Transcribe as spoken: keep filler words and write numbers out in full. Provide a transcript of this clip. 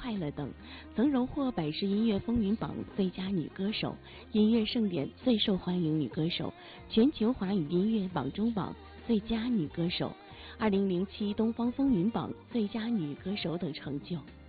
快乐》等，曾荣获百事音乐风云榜最佳女歌手、音乐盛典最受欢迎女歌手、全球华语音乐榜中榜最佳女歌手、二零零七东方风云榜最佳女歌手等成就。